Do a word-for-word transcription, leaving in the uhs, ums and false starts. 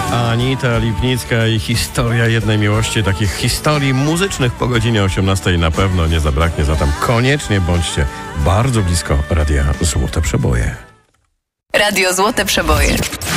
Anita Lipnicka i historia jednej miłości. Takich historii muzycznych po godzinie osiemnastej na pewno nie zabraknie, zatem koniecznie bądźcie bardzo blisko Radia Złote Przeboje. Radio Złote Przeboje.